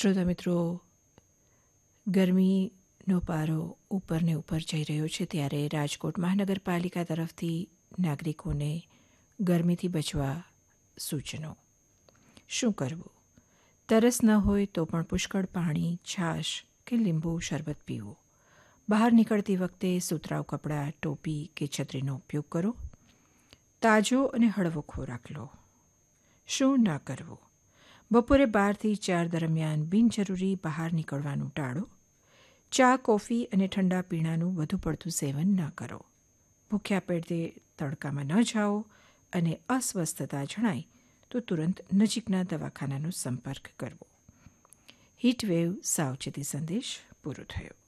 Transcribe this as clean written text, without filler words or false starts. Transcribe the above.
શ્રોતા મિત્રો, ગરમીનો પારો ઉપર ને ઉપર જઈ રહ્યો છે ત્યારે રાજકોટ મહાનગરપાલિકા તરફથી નાગરિકોને ગરમીથી બચવા સૂચનો. શું કરવું? તરસ ન હોય તો પણ પુષ્કળ પાણી, છાશ કે લીંબુ શરબત પીવું. બહાર નીકળતી વખતે સુતરાઉ કપડાં, ટોપી કે છત્રીનો ઉપયોગ કરો. તાજો અને હળવો ખોરાક લો. શું ના કરવું? બપોરે 12 થી 4 દરમિયાન બિનજરૂરી બહાર નીકળવાનું ટાળો. ચા, કોફી અને ઠંડા પીણાનું વધુ પડતું સેવન ન કરો. ભૂખ્યા પેટે તડકામાં ન જાઓ અને અસ્વસ્થતા જણાય તો તુરંત નજીકના દવાખાનાનો સંપર્ક કરવો. હીટવેવ સાવચેતી સંદેશ પૂરો થયો.